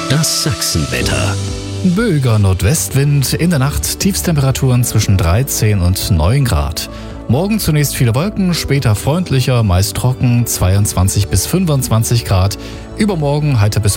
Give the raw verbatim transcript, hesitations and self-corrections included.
Das Sachsenwetter. Böiger Nordwestwind, in der Nacht Tiefstemperaturen zwischen dreizehn und neun Grad. Morgen zunächst viele Wolken, später freundlicher, meist trocken, zweiundzwanzig bis fünfundzwanzig Grad. Übermorgen heiter bis